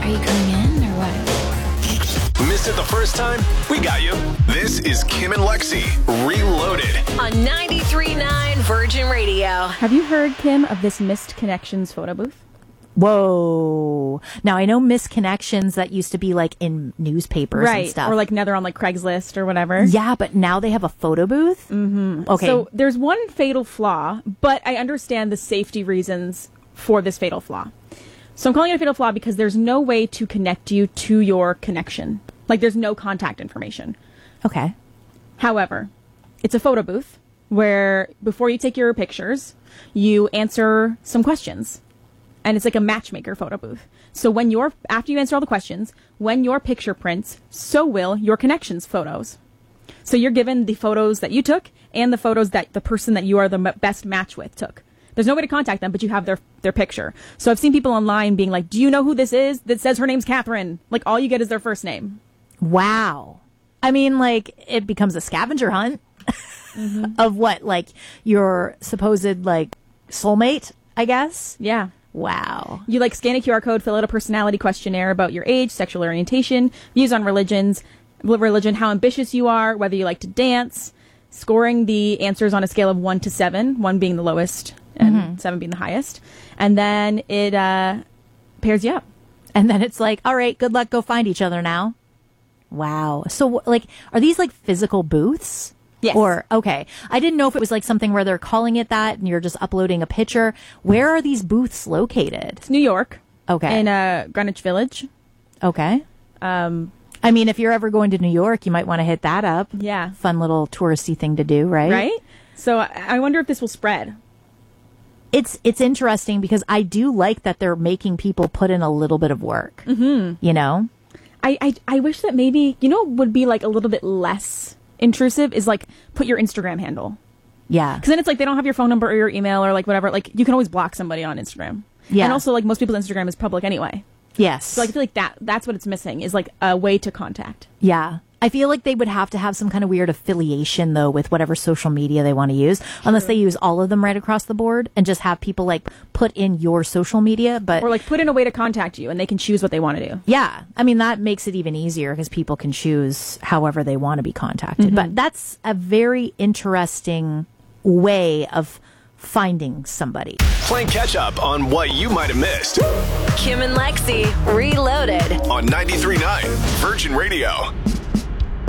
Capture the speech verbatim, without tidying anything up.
Are you coming in or what? Missed it the first time? We got you. This is Kim and Lexi Reloaded on ninety-three point nine Virgin Radio. Have you heard, Kim, of this Missed Connections photo booth? Whoa. Now, I know Missed Connections that used to be like in newspapers right. and stuff. Or like now they're on like Craigslist or whatever. Yeah, but now they have a photo booth? Mm-hmm. Okay. So there's one fatal flaw, but I understand the safety reasons for this fatal flaw. So I'm calling it a fatal flaw because there's no way to connect you to your connection. Like there's no contact information. Okay. However, it's a photo booth where before you take your pictures, you answer some questions. And it's like a matchmaker photo booth. So when you're, after you answer all the questions, when your picture prints, so will your connections photos. So you're given the photos that you took and the photos that the person that you are the m- best match with took. There's no way to contact them, but you have their their picture. So I've seen people online being like, do you know who this is that says her name's Catherine? Like all you get is their first name. Wow. I mean, like, it becomes a scavenger hunt mm-hmm. of what, like, your supposed, like, soulmate, I guess? Yeah. Wow. You, like, scan a Q R code, fill out a personality questionnaire about your age, sexual orientation, views on religions, religion, how ambitious you are, whether you like to dance, scoring the answers on a scale of one to seven, one being the lowest and mm-hmm. seven being the highest. And then it uh, pairs you up. And then it's like, all right, good luck, go find each other now. Wow. So, like, are these, like, physical booths? Yes. Or, okay. I didn't know if it was, like, something where they're calling it that and you're just uploading a picture. Where are these booths located? It's New York. Okay. In uh, Greenwich Village. Okay. Um, I mean, if you're ever going to New York, you might want to hit that up. Yeah. Fun little touristy thing to do, right? Right? So, I, I wonder if this will spread. It's it's interesting because I do like that they're making people put in a little bit of work. Mm-hmm. You know? I, I I wish that maybe, you know, would be like a little bit less intrusive is like put your Instagram handle. Yeah. Because then it's like they don't have your phone number or your email or like whatever. Like you can always block somebody on Instagram. Yeah. And also like most people's Instagram is public anyway. Yes. So like, I feel like that that's what it's missing is like a way to contact. Yeah. I feel like they would have to have some kind of weird affiliation, though, with whatever social media they want to use, True. Unless they use all of them right across the board and just have people, like, put in your social media. But Or, like, put in a way to contact you, and they can choose what they want to do. Yeah. I mean, that makes it even easier because people can choose however they want to be contacted. Mm-hmm. But that's a very interesting way of finding somebody. Playing catch up on what you might have missed. Kim and Lexi Reloaded on ninety-three point nine Virgin Radio.